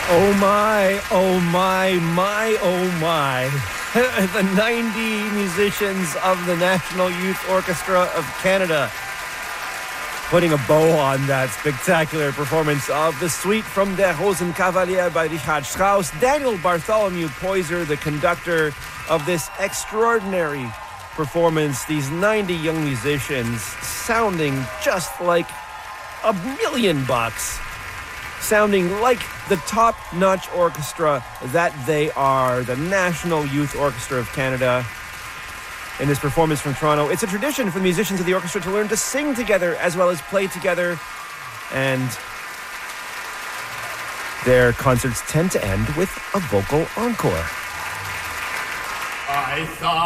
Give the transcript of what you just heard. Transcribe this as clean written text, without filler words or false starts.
Oh my, oh my, oh my. The 90 musicians of the National Youth Orchestra of Canada putting a bow on that spectacular performance of the Suite from Der Rosenkavalier by Richard Strauss. Daniel Bartholomew Poyser, the conductor of this extraordinary performance. These 90 young musicians sounding just like $1,000,000. Sounding like the top-notch orchestra that they are, the National Youth Orchestra of Canada. In this performance from Toronto, it's a tradition for the musicians of the orchestra to learn to sing together as well as play together, and their concerts tend to end with a vocal encore. I thought